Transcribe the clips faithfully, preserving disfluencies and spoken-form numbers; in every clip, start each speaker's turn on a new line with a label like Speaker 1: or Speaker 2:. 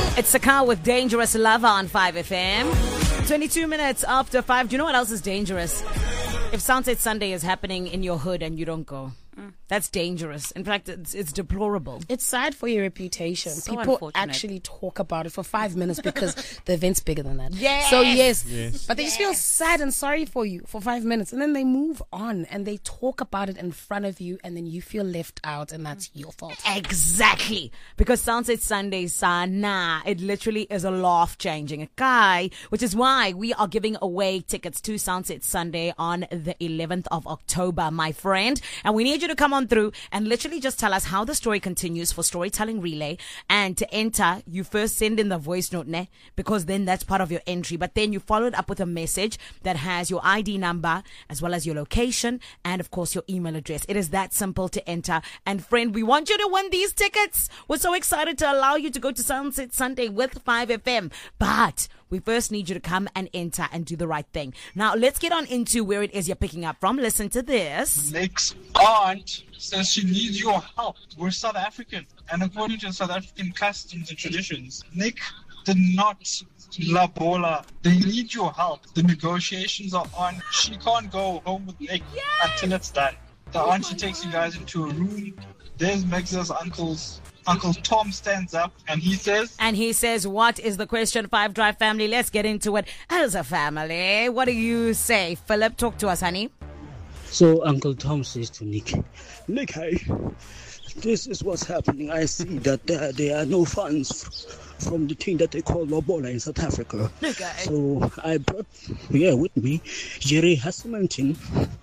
Speaker 1: It's Saka with Dangerous Lover on five F M. twenty-two minutes after five. Do you know what else is dangerous? If Sunset Sunday is happening in your hood and you don't go. Mm. That's dangerous. In fact, it's, it's deplorable.
Speaker 2: It's sad for your reputation.
Speaker 1: So
Speaker 2: People actually talk about it for five minutes because the event's bigger than that.
Speaker 1: Yes.
Speaker 2: So yes,
Speaker 3: yes.
Speaker 2: but they just feel sad and sorry for you for five minutes, and then they move on and they talk about it in front of you, and then you feel left out, and that's your fault.
Speaker 1: Exactly. Because Sunset Sunday, sana, it literally is a laugh changing a guy, which is why we are giving away tickets to Sunset Sunday on the eleventh of October, my friend. And we need you to come on through and literally just tell us how the story continues for Storytelling Relay. And to enter, you first send in the voice note, ne? Because then that's part of your entry. But then you follow it up with a message that has your I D number as well as your location and, of course, your email address. It is that simple to enter. And friend, we want you to win these tickets. We're so excited to allow you to go to Sunset Sunday with five F M. But we first need you to come and enter and do the right thing. Now, let's get on into where it is you're picking up from. Listen to this.
Speaker 4: Nick's aunt says she needs your help. We're South African, and according to South African customs and traditions, Nick did not labola. They need your help. The negotiations are on. She can't go home with Nick yes! until it's done. The auntie takes you guys into a room. There's Meg's uncle's. Uncle Tom stands up and he says...
Speaker 1: And he says, what is the question, Five Drive family? Let's get into it as a family. What do you say? Philip, talk to us, honey.
Speaker 5: So Uncle Tom says to Nick, Nick, hey, this is what's happening. I see that uh, there are no funds f- from the thing that they call Lobola in South Africa.
Speaker 1: Okay.
Speaker 5: So I brought here with me Jerry Hasselmantin.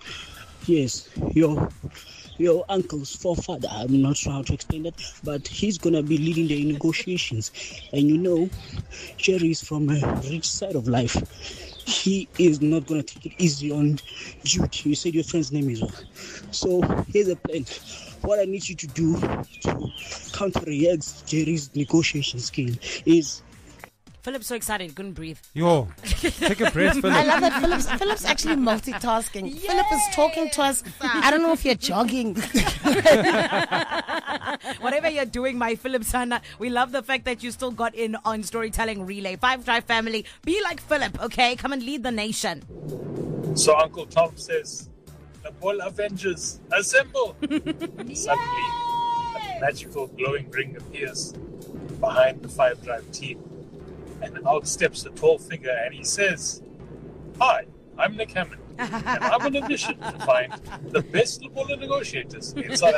Speaker 5: Yes, your... your uncle's forefather. I'm not sure how to explain that, but he's gonna be leading the negotiations. And you know, Jerry's from a rich side of life. He is not gonna take it easy on Jude. You said your friend's name is what? So here's a plan. What I need you to do to counteract Jerry's negotiation skill is...
Speaker 1: Philip's so excited he couldn't breathe.
Speaker 3: Yo, take a breath, Philip.
Speaker 2: I love that Philip's, Philip's actually multitasking. Yes. Philip is talking to us. I don't know if you're jogging.
Speaker 1: Whatever you're doing, my Philip Sana, we love the fact that you still got in on Storytelling Relay. Five Drive family, be like Philip, okay? Come and lead the nation.
Speaker 6: So Uncle Tom says, the Ball Avengers, assemble! Suddenly, a magical glowing ring appears behind the Five Drive team. And out steps a tall figure and he says, hi, I'm Nick Hammond, and I'm on a mission to find the best Lobola negotiators in South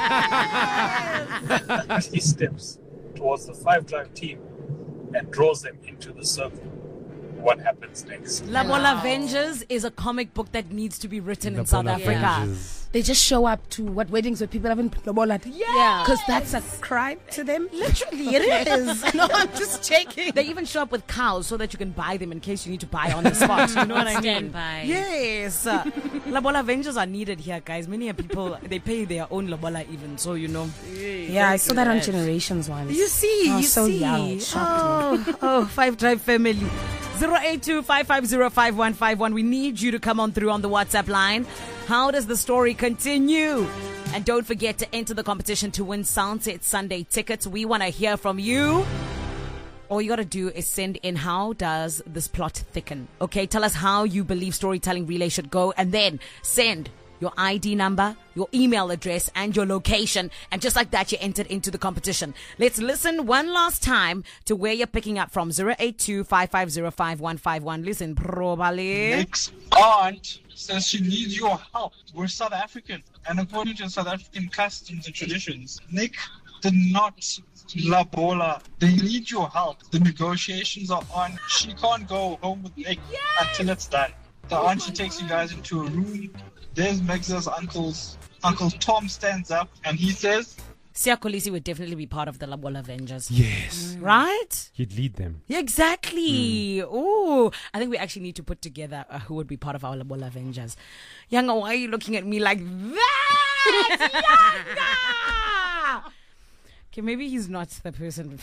Speaker 6: Africa. And he steps towards the Five Drive team and draws them into the circle. What happens next?
Speaker 1: Lobola wow. Avengers is a comic book that needs to be written in South Africa.
Speaker 3: Avengers.
Speaker 2: They just show up to what weddings where people haven't Lobola.
Speaker 1: Yeah.
Speaker 2: Because that's a crime to them.
Speaker 1: Literally, it is.
Speaker 2: No, I'm just checking.
Speaker 1: They even show up with cows so that you can buy them in case you need to buy on the spot. You know what I mean?
Speaker 7: By.
Speaker 1: Yes. Uh, Lobola Avengers are needed here, guys. Many people, they pay their own Lobola even, so you know.
Speaker 2: Yeah, I saw that on Generations once.
Speaker 1: You see,
Speaker 2: oh,
Speaker 1: you
Speaker 2: so
Speaker 1: see.
Speaker 2: young. It shocked me.
Speaker 1: Oh, oh, Five Drive family. zero eight two, five five zero, five one five one. We need you to come on through on the WhatsApp line. How does the story continue? And don't forget to enter the competition to win Sunset Sunday tickets. We want to hear from you. All you got to do is send in how does this plot thicken. Okay, tell us how you believe Storytelling Relay should go. And then send your I D number, your email address, and your location. And just like that, you entered into the competition. Let's listen one last time to where you're picking up from. zero eight two, five five zero, five one five one. Listen, probably.
Speaker 4: Nick's aunt says she needs your help. We're South African, and according to South African customs and traditions, Nick did not labola. They need your help. The negotiations are on. She can't go home with Nick yes! until it's done. The oh auntie takes God. you guys into a room. There's Meg's uncle's. Uncle Tom stands up and he says,
Speaker 1: Siya Kolisi would definitely be part of the Lobola Avengers.
Speaker 3: Yes.
Speaker 1: Mm. Right?
Speaker 3: He'd lead them.
Speaker 1: Yeah, exactly. Mm. Oh, I think we actually need to put together uh, who would be part of our Lobola Avengers. Yanga, why are you looking at me like that? Yanga! Okay, maybe he's not the person